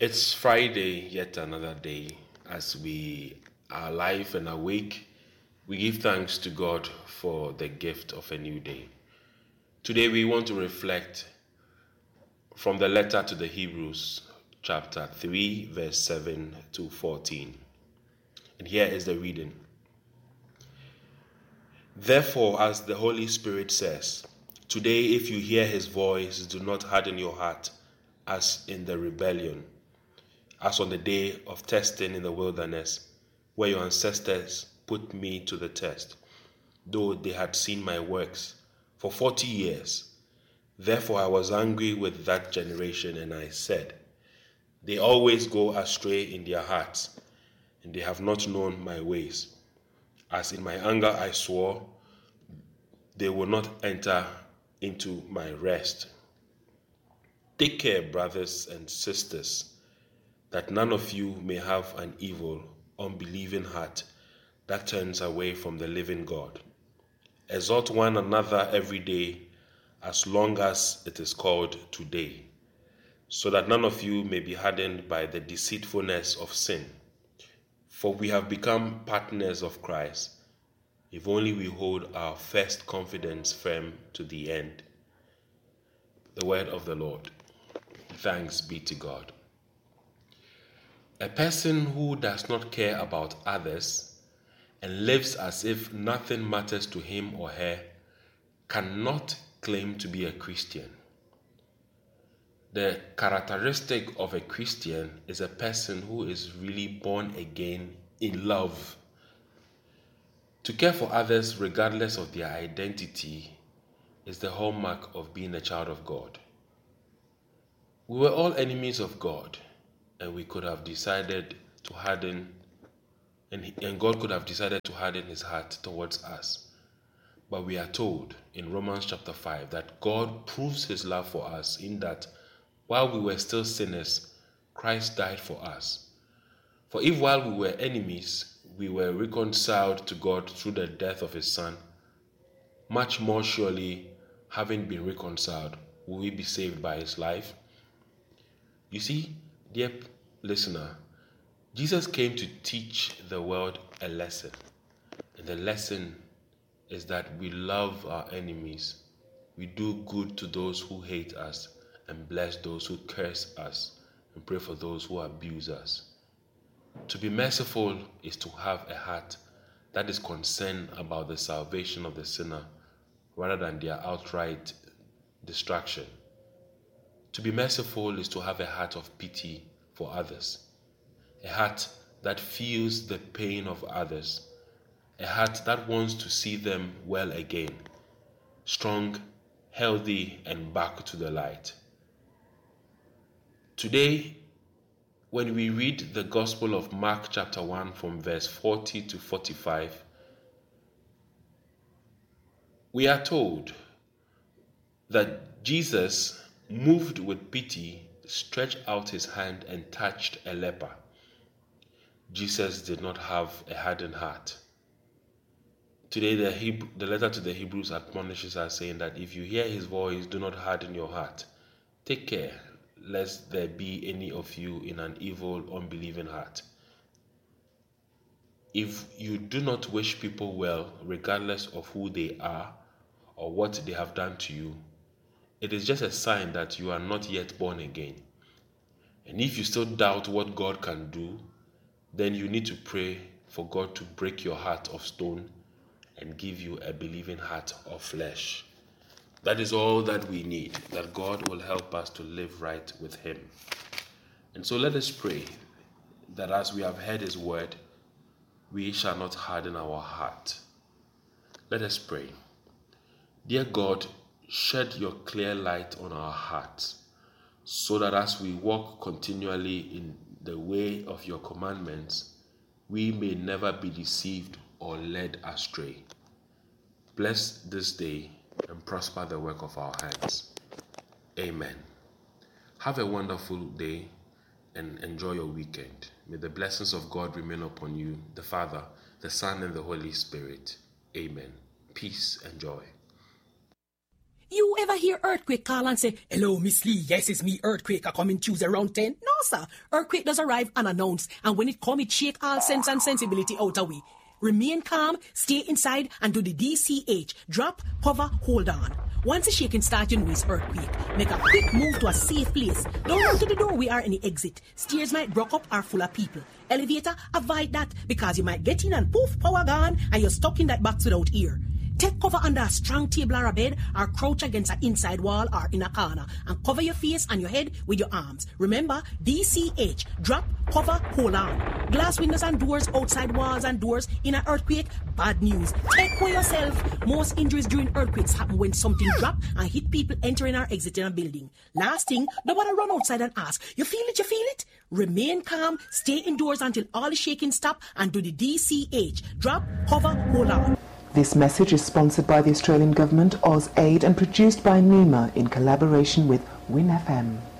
It's Friday, yet another day. As we are alive and awake, we give thanks to God for the gift of a new day. Today we want to reflect from the letter to the Hebrews, chapter 3, verse 7 to 14. And here is the reading. Therefore, as the Holy Spirit says, today if you hear his voice, do not harden your heart as in the rebellion, as on the day of testing in the wilderness, where your ancestors put me to the test, though they had seen my works for 40 years. Therefore I was angry with that generation, and I said, they always go astray in their hearts, and they have not known my ways. As in my anger I swore, they will not enter into my rest. Take care, brothers and sisters, that none of you may have an evil, unbelieving heart that turns away from the living God. Exhort one another every day, as long as it is called today, so that none of you may be hardened by the deceitfulness of sin. For we have become partners of Christ, if only we hold our first confidence firm to the end. The word of the Lord. Thanks be to God. A person who does not care about others and lives as if nothing matters to him or her cannot claim to be a Christian. The characteristic of a Christian is a person who is really born again in love. To care for others regardless of their identity is the hallmark of being a child of God. We were all enemies of God, and we could have decided to harden, and God could have decided to harden his heart towards us. But we are told in Romans chapter 5 that God proves his love for us in that while we were still sinners, Christ died for us. For if while we were enemies, we were reconciled to God through the death of his Son, much more surely, having been reconciled, will we be saved by his life? You see, dear listener, Jesus came to teach the world a lesson. And the lesson is that we love our enemies. We do good to those who hate us and bless those who curse us and pray for those who abuse us. To be merciful is to have a heart that is concerned about the salvation of the sinner rather than their outright destruction. To be merciful is to have a heart of pity for others, a heart that feels the pain of others, a heart that wants to see them well again, strong, healthy, and back to the light. Today, when we read the Gospel of Mark chapter 1 from verse 40 to 45, we are told that Jesus, moved with pity, stretched out his hand and touched a leper. Jesus did not have a hardened heart. Today, the letter to the Hebrews admonishes us saying that if you hear his voice, do not harden your heart. Take care, lest there be any of you in an evil, unbelieving heart. If you do not wish people well, regardless of who they are or what they have done to you, it is just a sign that you are not yet born again. And if you still doubt what God can do, then you need to pray for God to break your heart of stone and give you a believing heart of flesh. That is all that we need, that God will help us to live right with him. And so let us pray that as we have heard his word, we shall not harden our heart. Let us pray. Dear God, shed your clear light on our hearts, so that as we walk continually in the way of your commandments, we may never be deceived or led astray. Bless this day and prosper the work of our hands. Amen. Have a wonderful day and enjoy your weekend. May the blessings of God remain upon you, the Father, the Son, and the Holy Spirit. Amen. Peace and joy. You ever hear earthquake call and say, "Hello, Miss Lee, yes, it's me, earthquake, I coming Tuesday around 10? No, sir. Earthquake does arrive unannounced, and when it come, it shake all sense and sensibility out of we. Remain calm, stay inside, and do the DCH. Drop, cover, hold on. Once the shaking starts, you know it's earthquake. Make a quick move to a safe place. Don't run to the door, we are any exit. Stairs might block up or full of people. Elevator, avoid that, because you might get in and poof, power gone, and you're stuck in that box without ear. Take cover under a strong table or a bed, or crouch against an inside wall or in a corner, and cover your face and your head with your arms. Remember, DCH, drop, cover, hold on. Glass windows and doors, outside walls and doors in an earthquake, bad news. Take care yourself. Most injuries during earthquakes happen when something drop and hit people entering or exiting a building. Last thing, don't want to run outside and ask, you feel it, you feel it? Remain calm, stay indoors until all the shaking stop, and do the DCH, drop, cover, hold on. This message is sponsored by the Australian Government, AusAid, and produced by NUMA in collaboration with WIN FM.